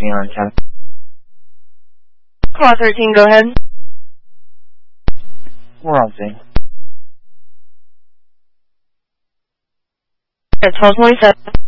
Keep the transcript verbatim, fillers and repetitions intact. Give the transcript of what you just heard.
taxi on ten. Car thirteen, go ahead. We're on scene. At twelve twenty-seven.